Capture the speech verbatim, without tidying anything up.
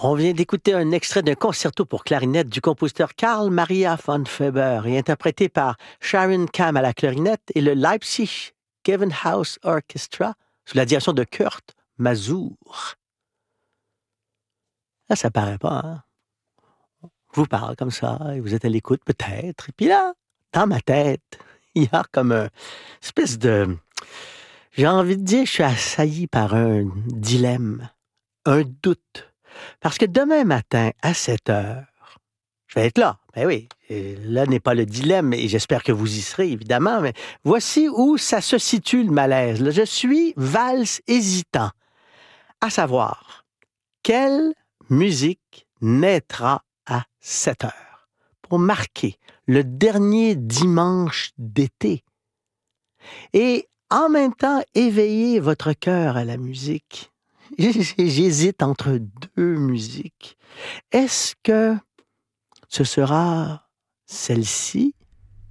On vient d'écouter un extrait d'un concerto pour clarinette du compositeur Karl Maria von Weber et interprété par Sharon Kam à la clarinette et le Leipzig Gewandhaus Orchestra sous la direction de Kurt Masur. Là, ça paraît pas, hein? Je vous parle comme ça, et vous êtes à l'écoute peut-être. Et puis là, dans ma tête, il y a comme une espèce de... J'ai envie de dire, je suis assailli par un dilemme, un doute. Parce que demain matin, à sept heures, je vais être là. Ben oui, et là n'est pas le dilemme, et j'espère que vous y serez, évidemment, mais voici où ça se situe, le malaise. Là, je suis valse hésitant, à savoir, quelle musique naîtra à sept heures pour marquer le dernier dimanche d'été et en même temps éveiller votre cœur à la musique. J'hésite entre deux musiques. Est-ce que ce sera celle-ci